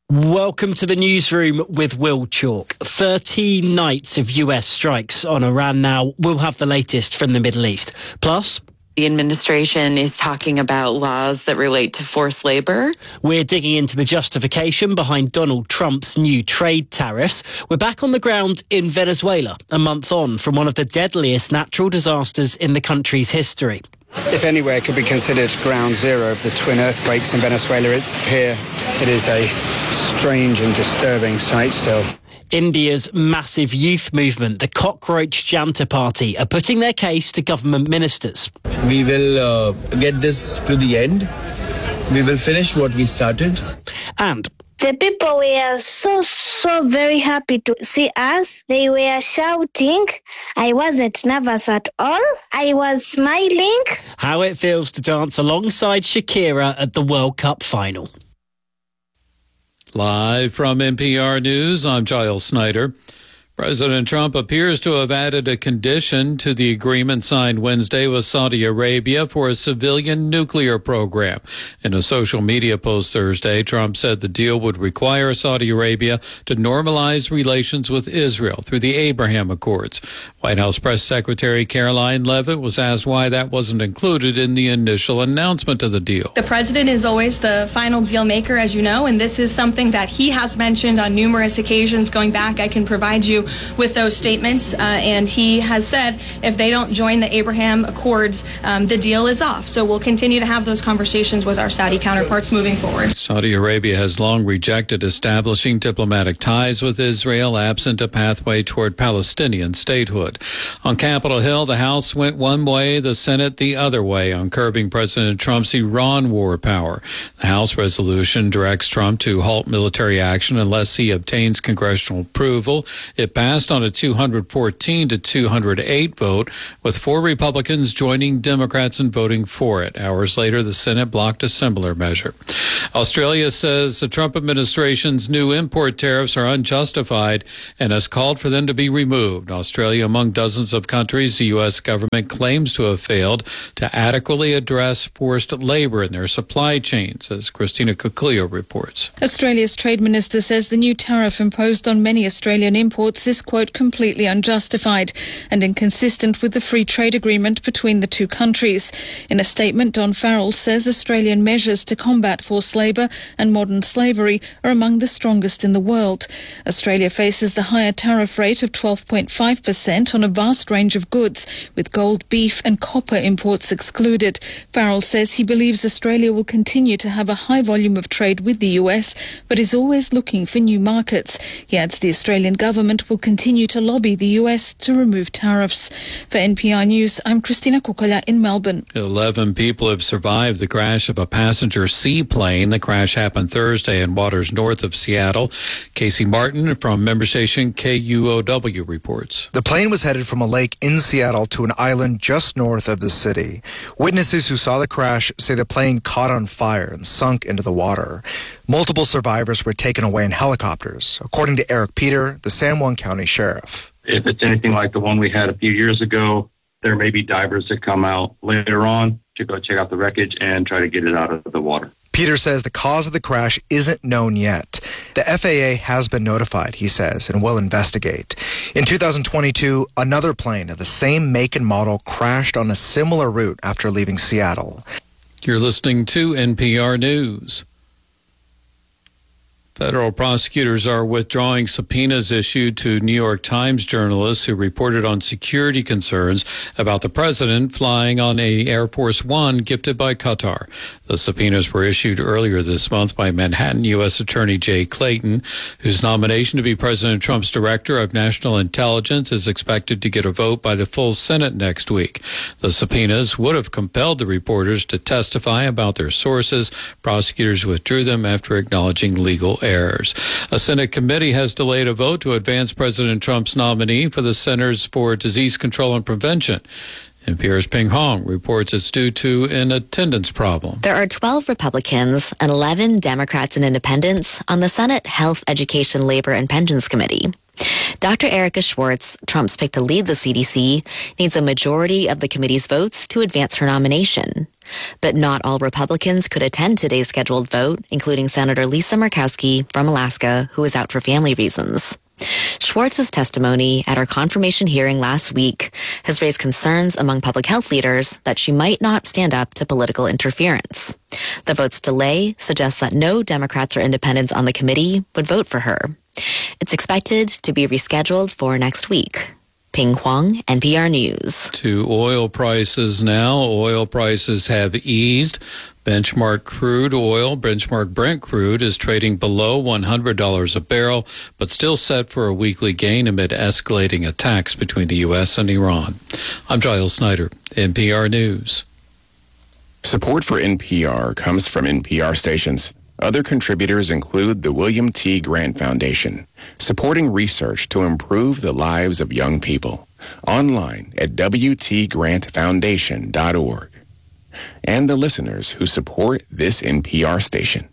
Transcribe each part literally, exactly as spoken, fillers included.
Welcome to the newsroom with Will Chalk. thirteen nights of U S strikes on Iran now. We'll have the latest from the Middle East. Plus, the administration is talking about laws that relate to forced labor. We're digging into the justification behind Donald Trump's new trade tariffs. We're back on the ground in Venezuela, a month on from one of the deadliest natural disasters in the country's history. If anywhere could be considered ground zero of the twin earthquakes in Venezuela, it's here. It is a strange and disturbing sight still. India's massive youth movement, the Cockroach Janta Party, are putting their case to government ministers. We will uh, get this to the end. We will finish what we started. And the people were so, so very happy to see us. They were shouting. I wasn't nervous at all. I was smiling. How it feels to dance alongside Shakira at the World Cup final. Live from N P R News, I'm Giles Snyder. President Trump appears to have added a condition to the agreement signed Wednesday with Saudi Arabia for a civilian nuclear program. In a social media post Thursday, Trump said the deal would require Saudi Arabia to normalize relations with Israel through the Abraham Accords. White House Press Secretary Caroline Leavitt was asked why that wasn't included in the initial announcement of the deal. The president is always the final deal maker, as you know, and this is something that he has mentioned on numerous occasions going back. I can provide you with those statements, uh, and he has said if they don't join the Abraham Accords, um, the deal is off. So we'll continue to have those conversations with our Saudi counterparts moving forward. Saudi Arabia has long rejected establishing diplomatic ties with Israel, absent a pathway toward Palestinian statehood. On Capitol Hill, the House went one way, the Senate the other way on curbing President Trump's Iran war power. The House resolution directs Trump to halt military action unless he obtains congressional approval. It passed on a two hundred fourteen to two hundred eight vote, with four Republicans joining Democrats in voting for it. Hours later, the Senate blocked a similar measure. Australia says the Trump administration's new import tariffs are unjustified and has called for them to be removed. Australia, among dozens of countries, the U S government claims to have failed to adequately address forced labor in their supply chains, as Christina Cuclio reports. Australia's Trade Minister says the new tariff imposed on many Australian imports is, quote, completely unjustified and inconsistent with the free trade agreement between the two countries. In a statement, Don Farrell says Australian measures to combat forced labour and modern slavery are among the strongest in the world. Australia faces the higher tariff rate of twelve point five percent on a vast range of goods, with gold, beef and copper imports excluded. Farrell says he believes Australia will continue to have a high volume of trade with the U S, but is always looking for new markets. He adds the Australian government will continue to lobby the U S to remove tariffs. For N P R News, I'm Christina Kukola in Melbourne. Eleven people have survived the crash of a passenger seaplane. The crash happened Thursday in waters north of Seattle. Casey Martin from member station K U O W reports. The plane was headed from a lake in Seattle to an island just north of the city. Witnesses who saw the crash say the plane caught on fire and sunk into the water. Multiple survivors were taken away in helicopters, according to Eric Peter, the San Juan County Sheriff. If it's anything like the one we had a few years ago, there may be divers that come out later on to go check out the wreckage and try to get it out of the water. Peter says the cause of the crash isn't known yet. The F A A has been notified, he says, and will investigate. In two thousand twenty-two, another plane of the same make and model crashed on a similar route after leaving Seattle. You're listening to N P R News. Federal prosecutors are withdrawing subpoenas issued to New York Times journalists who reported on security concerns about the president flying on a Air Force One gifted by Qatar. The subpoenas were issued earlier this month by Manhattan U S Attorney Jay Clayton, whose nomination to be President Trump's Director of National Intelligence is expected to get a vote by the full Senate next week. The subpoenas would have compelled the reporters to testify about their sources. Prosecutors withdrew them after acknowledging legal errors. A Senate committee has delayed a vote to advance President Trump's nominee for the Centers for Disease Control and Prevention. N P R's Ping Hong reports it's due to an attendance problem. There are twelve Republicans and eleven Democrats and independents on the Senate Health, Education, Labor, and Pensions Committee. Doctor Erica Schwartz, Trump's pick to lead the C D C, needs a majority of the committee's votes to advance her nomination. But not all Republicans could attend today's scheduled vote, including Senator Lisa Murkowski from Alaska, who is out for family reasons. Schwartz's testimony at her confirmation hearing last week has raised concerns among public health leaders that she might not stand up to political interference. The vote's delay suggests that no Democrats or independents on the committee would vote for her. It's expected to be rescheduled for next week. Ping Huang, N P R News. To oil prices now. Oil prices have eased. Benchmark crude oil, benchmark Brent crude, is trading below one hundred dollars a barrel, but still set for a weekly gain amid escalating attacks between the U S and Iran. I'm Giles Snyder, N P R News. Support for N P R comes from N P R stations. Other contributors include the William T. Grant Foundation, supporting research to improve the lives of young people. Online at w t grant foundation dot org. And the listeners who support this N P R station.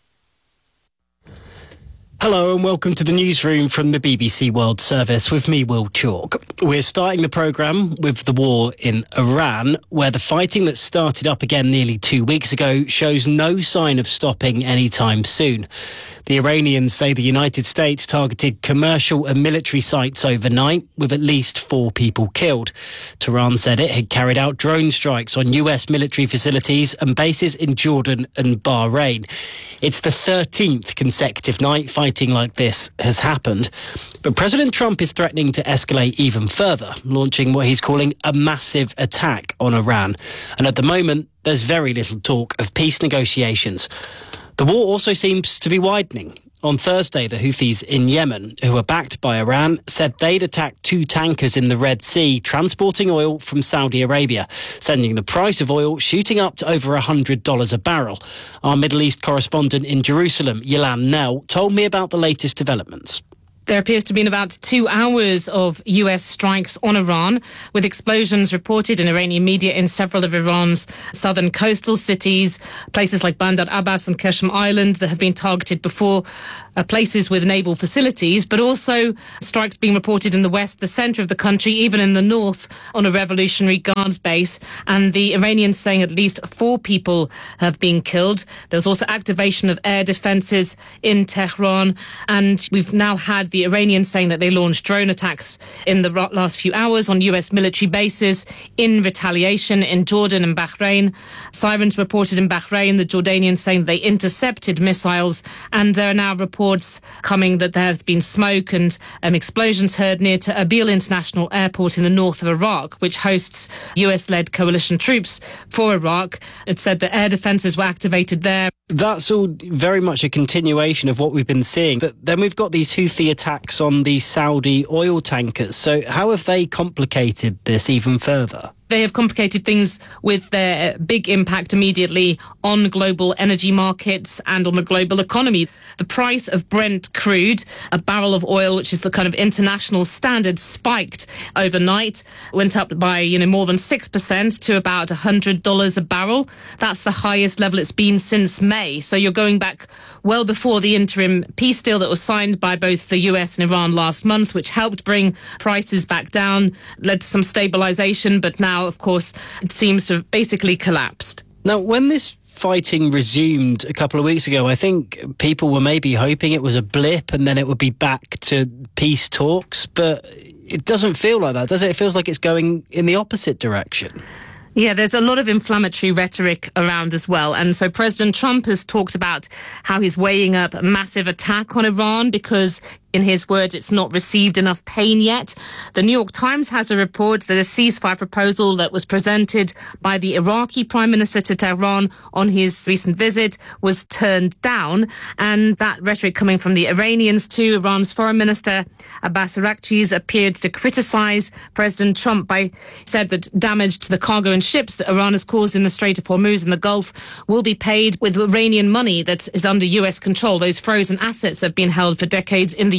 Hello and welcome to the newsroom from the B B C World Service with me, Will Chalk. We're starting the programme with the war in Iran, where the fighting that started up again nearly two weeks ago shows no sign of stopping anytime soon. The Iranians say the United States targeted commercial and military sites overnight, with at least four people killed. Tehran said it had carried out drone strikes on U S military facilities and bases in Jordan and Bahrain. It's the thirteenth consecutive night fighting like this has happened. But President Trump is threatening to escalate even further, launching what he's calling a massive attack on Iran. And at the moment, there's very little talk of peace negotiations. The war also seems to be widening. On Thursday, the Houthis in Yemen, who are backed by Iran, said they'd attacked two tankers in the Red Sea transporting oil from Saudi Arabia, sending the price of oil shooting up to over one hundred dollars a barrel. Our Middle East correspondent in Jerusalem, Yilan Nell, told me about the latest developments. There appears to have been about two hours of U S strikes on Iran, with explosions reported in Iranian media in several of Iran's southern coastal cities, places like Bandar Abbas and Qashm Island that have been targeted before, uh, places with naval facilities, but also strikes being reported in the west, the centre of the country, even in the north, on a Revolutionary Guards base. And the Iranians saying at least four people have been killed. There's also activation of air defences in Tehran, and we've now had the Iranians saying that they launched drone attacks in the last few hours on U S military bases in retaliation in Jordan and Bahrain. Sirens reported in Bahrain, the Jordanians saying they intercepted missiles, and there are now reports coming that there has been smoke and um, explosions heard near to Erbil International Airport in the north of Iraq, which hosts U S-led coalition troops for Iraq. It said that air defences were activated there. That's all very much a continuation of what we've been seeing. But then we've got these Houthi attacks on the Saudi oil tankers. So how have they complicated this even further? They have complicated things with their big impact immediately on global energy markets and on the global economy. The price of Brent crude, a barrel of oil, which is the kind of international standard, spiked overnight, went up by, you know, more than six percent to about one hundred dollars a barrel. That's the highest level it's been since May. So you're going back well before the interim peace deal that was signed by both the U S and Iran last month, which helped bring prices back down, led to some stabilisation, but now, of course, it seems to have basically collapsed. Now, when this fighting resumed a couple of weeks ago, I think people were maybe hoping it was a blip and then it would be back to peace talks, but it doesn't feel like that, does it? It feels like it's going in the opposite direction. Yeah, there's a lot of inflammatory rhetoric around as well. And so President Trump has talked about how he's weighing up a massive attack on Iran because, in his words, it's not received enough pain yet. The New York Times has a report that a ceasefire proposal that was presented by the Iraqi Prime Minister to Tehran on his recent visit was turned down. And that rhetoric coming from the Iranians too. Iran's Foreign Minister Abbas Araghchi appeared to criticise President Trump by said that damage to the cargo and ships that Iran has caused in the Strait of Hormuz in the Gulf will be paid with Iranian money that is under U S control. Those frozen assets have been held for decades in the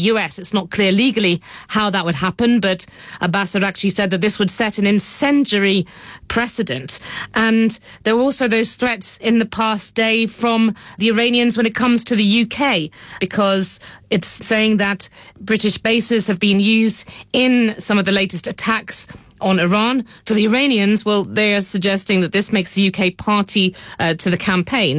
U S. It's not clear legally how that would happen, but Abbas Araghchi said that this would set an incendiary precedent. And there were also those threats in the past day from the Iranians when it comes to the U K, because it's saying that British bases have been used in some of the latest attacks on Iran. For the Iranians, well, they are suggesting that this makes the U K party uh, to the campaign.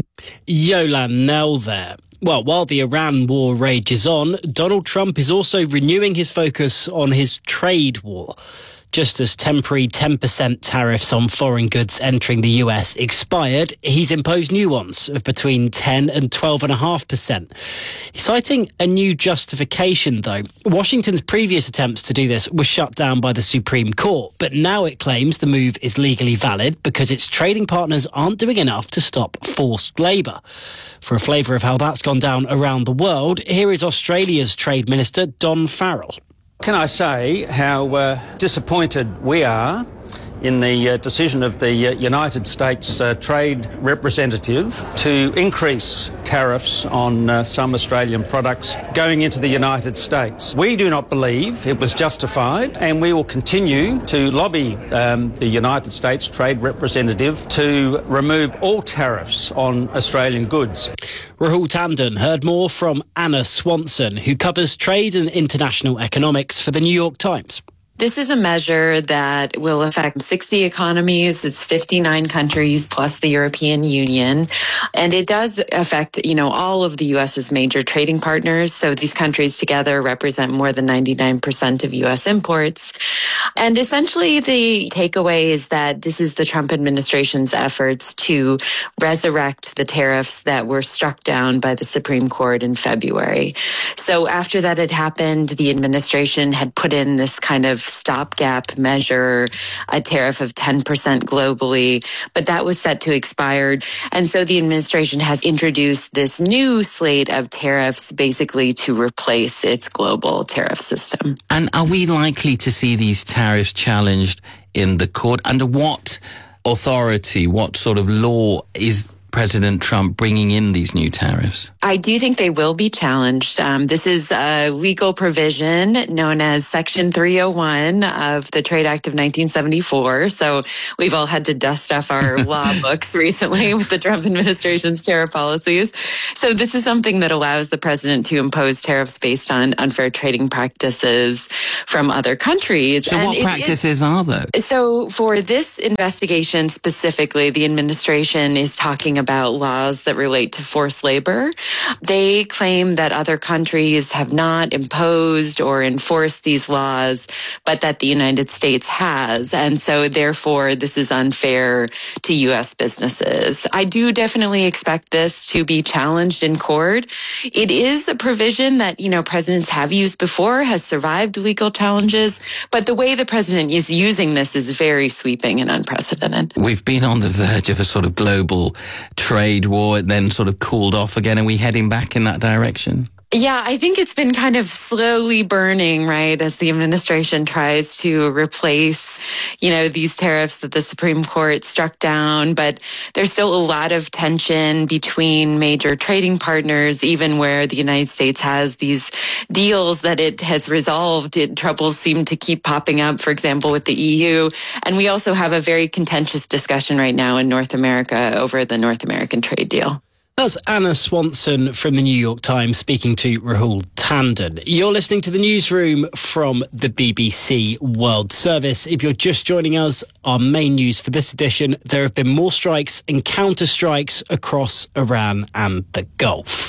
Yolan Nell there. Well, while the Iran war rages on, Donald Trump is also renewing his focus on his trade war. Just as temporary ten percent tariffs on foreign goods entering the U S expired, he's imposed new ones of between ten and twelve point five percent. Citing a new justification, though, Washington's previous attempts to do this were shut down by the Supreme Court, but now it claims the move is legally valid because its trading partners aren't doing enough to stop forced labour. For a flavour of how that's gone down around the world, here is Australia's Trade Minister, Don Farrell. Can I say how uh, disappointed we are in the uh, decision of the uh, United States uh, Trade Representative to increase tariffs on uh, some Australian products going into the United States. We do not believe it was justified, and we will continue to lobby um, the United States Trade Representative to remove all tariffs on Australian goods. Rahul Tandon heard more from Anna Swanson, who covers trade and international economics for the New York Times. This is a measure that will affect sixty economies. It's fifty-nine countries plus the European Union. And it does affect, you know, all of the U S's major trading partners. So these countries together represent more than ninety-nine percent of U S imports. And essentially the takeaway is that this is the Trump administration's efforts to resurrect the tariffs that were struck down by the Supreme Court in February. So after that had happened, the administration had put in this kind of stopgap measure, a tariff of ten percent globally, but that was set to expire. And so the administration has introduced this new slate of tariffs basically to replace its global tariff system. And are we likely to see these tariffs challenged in the court? Under what authority, what sort of law is President Trump bringing in these new tariffs? I do think they will be challenged. Um, this is a legal provision known as Section three oh one of the Trade Act of nineteen seventy-four. So we've all had to dust off our law books recently with the Trump administration's tariff policies. So this is something that allows the president to impose tariffs based on unfair trading practices from other countries. So and what practices are those? So for this investigation specifically, the administration is talking about about laws that relate to forced labor. They claim that other countries have not imposed or enforced these laws, but that the United States has. And so therefore, this is unfair to U S businesses. I do definitely expect this to be challenged in court. It is a provision that, you know, presidents have used before, has survived legal challenges, but the way the president is using this is very sweeping and unprecedented. We've been on the verge of a sort of global trade war, it then sort of cooled off again. Are we heading back in that direction? Yeah, I think it's been kind of slowly burning, right, as the administration tries to replace, you know, these tariffs that the Supreme Court struck down. But there's still a lot of tension between major trading partners, even where the United States has these deals that it has resolved. It, troubles seem to keep popping up, for example, with the E U. And we also have a very contentious discussion right now in North America over the North American trade deal. That's Anna Swanson from the New York Times speaking to Rahul Tandon. You're listening to the newsroom from the B B C World Service. If you're just joining us, our main news for this edition, there have been more strikes and counter-strikes across Iran and the Gulf.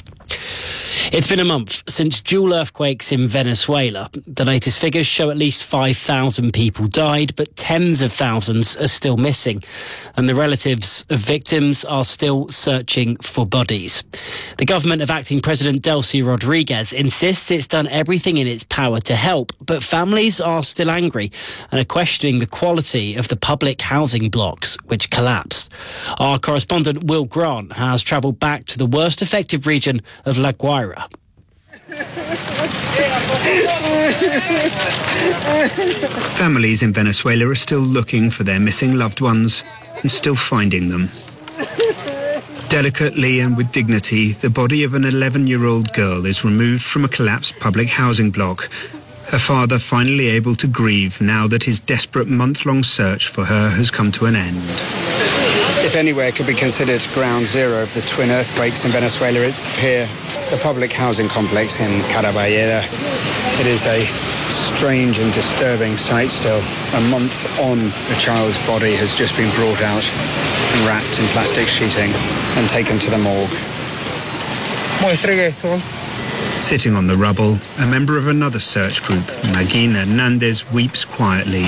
It's been a month since dual earthquakes in Venezuela. The latest figures show at least five thousand people died, but tens of thousands are still missing, and the relatives of victims are still searching for bodies. The government of acting President Delcy Rodriguez insists it's done everything in its power to help, but families are still angry and are questioning the quality of the public housing blocks which collapsed. Our correspondent Will Grant has travelled back to the worst affected region of La Guaira. Families in Venezuela are still looking for their missing loved ones and still finding them. Delicately and with dignity, the body of an eleven-year-old girl is removed from a collapsed public housing block. Her father finally able to grieve now that his desperate month-long search for her has come to an end. If anywhere could be considered ground zero of the twin earthquakes in Venezuela, it's here, the public housing complex in Caraballeda. It is a strange and disturbing sight still. A month on, a child's body has just been brought out and wrapped in plastic sheeting and taken to the morgue. Sitting on the rubble, a member of another search group, Magin Hernandez, weeps quietly.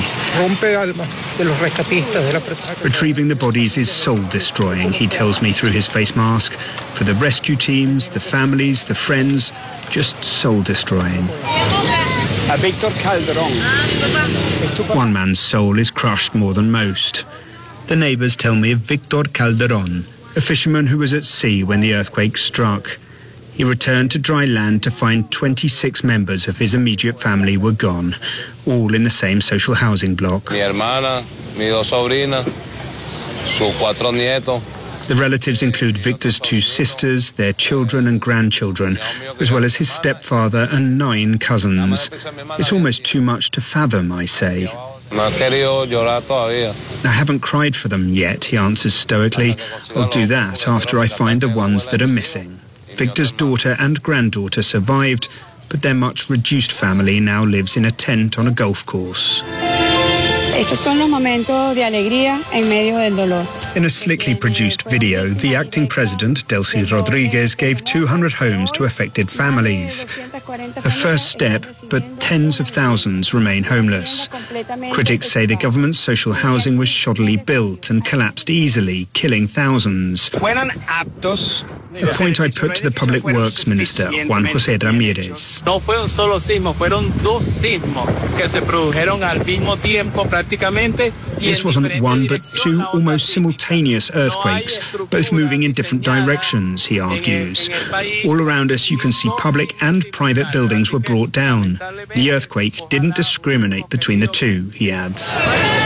Retrieving the bodies is soul-destroying, he tells me through his face mask. For the rescue teams, the families, the friends, just soul-destroying. Victor Calderon. One man's soul is crushed more than most. The neighbours tell me of Victor Calderon, a fisherman who was at sea when the earthquake struck. He returned to dry land to find twenty-six members of his immediate family were gone, all in the same social housing block. Mi hermana, mis dos sobrinas, sus cuatro nietos. The relatives include Victor's two sisters, their children and grandchildren, as well as his stepfather and nine cousins. It's almost too much to fathom, I say. I haven't cried for them yet, he answers stoically. I'll do that after I find the ones that are missing. Victor's daughter and granddaughter survived, but their much reduced family now lives in a tent on a golf course. Estos son los momentos de alegría en medio del dolor. In a slickly produced video, the acting president, Delcy Rodriguez, gave two hundred homes to affected families. A first step, but tens of thousands remain homeless. Critics say the government's social housing was shoddily built and collapsed easily, killing thousands. A point I put to the Public Works Minister, Juan José Ramírez. No fue un solo sismo, fueron dos sismos que se produjeron al mismo tiempo prácticamente. This wasn't one but two almost simultaneous earthquakes, both moving in different directions, he argues. All around us you can see public and private buildings were brought down. The earthquake didn't discriminate between the two, he adds.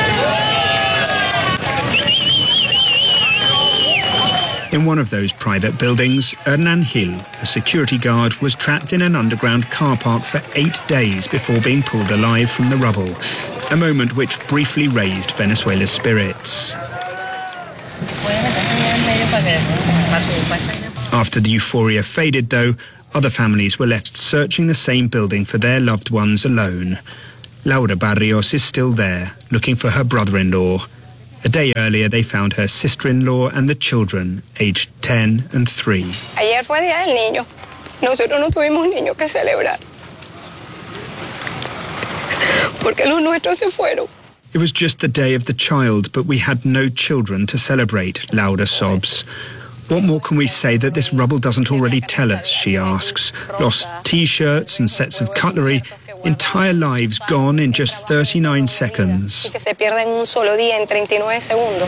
In one of those private buildings, Hernan Gil, a security guard, was trapped in an underground car park for eight days before being pulled alive from the rubble, a moment which briefly raised Venezuela's spirits. After the euphoria faded, though, other families were left searching the same building for their loved ones alone. Laura Barrios is still there, looking for her brother-in-law. A day earlier, they found her sister-in-law and the children, aged ten and three. Ayer fue Día del Niño. Nosotros no tuvimos niños que celebrar. Porque los nuestros se fueron. It was just the day of the child, but we had no children to celebrate, Laura sobs. What more can we say that this rubble doesn't already tell us, she asks. Lost T-shirts and sets of cutlery, entire lives gone in just thirty-nine seconds. Que se pierden un solo día en treinta y nueve segundos.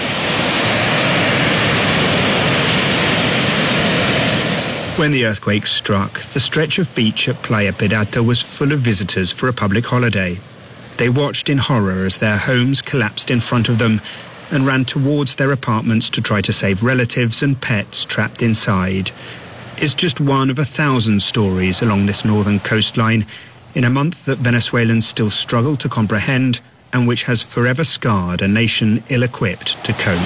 When the earthquake struck, the stretch of beach at Playa Pirata was full of visitors for a public holiday. They watched in horror as their homes collapsed in front of them and ran towards their apartments to try to save relatives and pets trapped inside. It's just one of a thousand stories along this northern coastline in a month that Venezuelans still struggle to comprehend and which has forever scarred a nation ill-equipped to cope.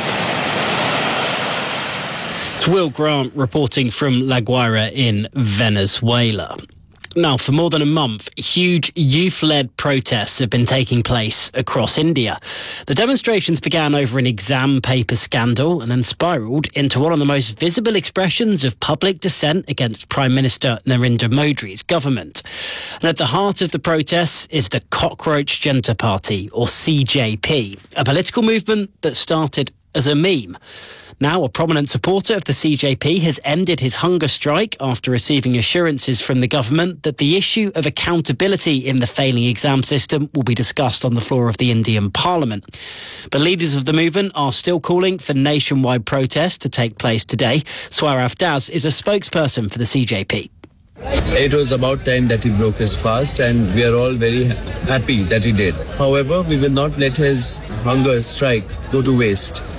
It's Will Grant reporting from La Guaira in Venezuela. Now, for more than a month, huge youth-led protests have been taking place across India. The demonstrations began over an exam paper scandal and then spiralled into one of the most visible expressions of public dissent against Prime Minister Narendra Modi's government. And at the heart of the protests is the Cockroach Janta Party, or C J P, a political movement that started as a meme. Now, a prominent supporter of the C J P has ended his hunger strike after receiving assurances from the government that the issue of accountability in the failing exam system will be discussed on the floor of the Indian Parliament. But leaders of the movement are still calling for nationwide protests to take place today. Swaraf Das is a spokesperson for the C J P. It was about time that he broke his fast, and we are all very happy that he did. However, we will not let his hunger strike go to waste.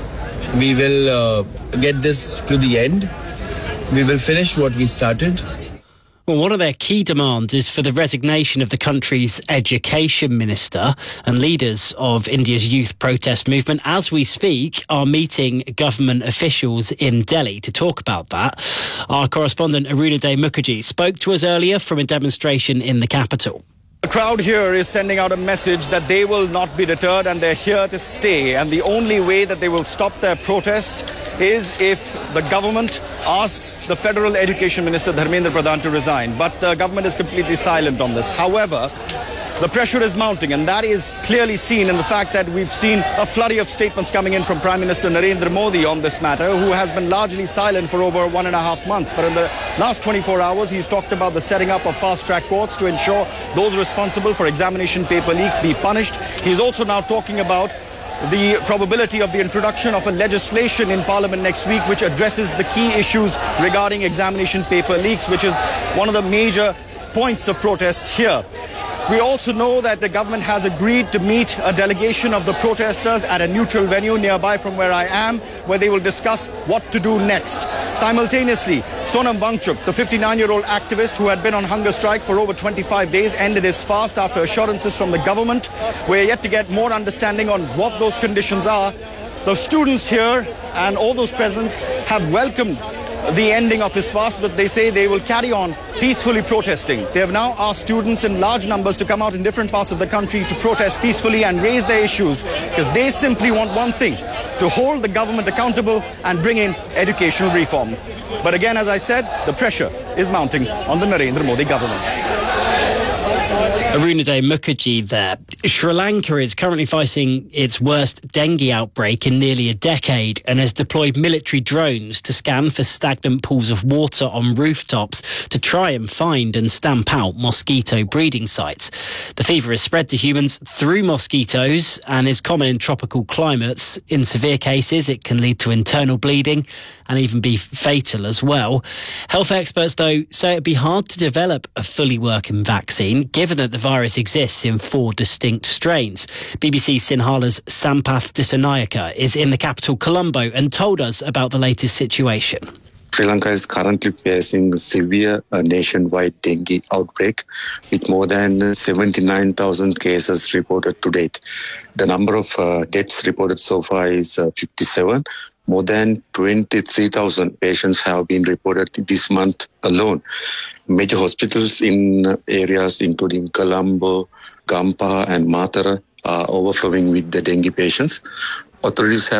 We will uh, get this to the end. We will finish what we started. Well, one of their key demands is for the resignation of the country's education minister, and leaders of India's youth protest movement, as we speak, are meeting government officials in Delhi to talk about that. Our correspondent Arunadhay Mukherjee spoke to us earlier from a demonstration in the capital. The crowd here is sending out a message that they will not be deterred and they're here to stay. And the only way that they will stop their protest is if the government asks the Federal Education Minister, Dharmendra Pradhan, to resign. But the government is completely silent on this. However, the pressure is mounting, and that is clearly seen in the fact that we've seen a flurry of statements coming in from Prime Minister Narendra Modi on this matter, who has been largely silent for over one and a half months. But in the last twenty-four hours, he's talked about the setting up of fast-track courts to ensure those responsible for examination paper leaks be punished. He's also now talking about the probability of the introduction of a legislation in Parliament next week which addresses the key issues regarding examination paper leaks, which is one of the major points of protest here. We also know that the government has agreed to meet a delegation of the protesters at a neutral venue nearby from where I am, where they will discuss what to do next. Simultaneously, Sonam Wangchuk, the fifty-nine-year-old activist who had been on hunger strike for over twenty-five days, ended his fast after assurances from the government. We're yet to get more understanding on what those conditions are. The students here and all those present have welcomed the ending of his fast, but they say they will carry on peacefully protesting. They have now asked students in large numbers to come out in different parts of the country to protest peacefully and raise their issues, because they simply want one thing: to hold the government accountable and bring in educational reform. But again, as I said, the pressure is mounting on the Narendra Modi government. Arunadhay Mukherjee there. Sri Lanka is currently facing its worst dengue outbreak in nearly a decade and has deployed military drones to scan for stagnant pools of water on rooftops to try and find and stamp out mosquito breeding sites. The fever is spread to humans through mosquitoes and is common in tropical climates. In severe cases, it can lead to internal bleeding and even be fatal as well. Health experts, though, say it'd be hard to develop a fully working vaccine, given that the virus exists in four distinct strains. B B C Sinhala's Sampath Dissanayake is in the capital, Colombo, and told us about the latest situation. Sri Lanka is currently facing severe uh, nationwide dengue outbreak with more than seventy-nine thousand cases reported to date. The number of uh, deaths reported so far is uh, fifty-seven. More than twenty-three thousand patients have been reported this month alone. Major hospitals in areas including Colombo, Gampa and Matara are overflowing with the dengue patients. Authorities have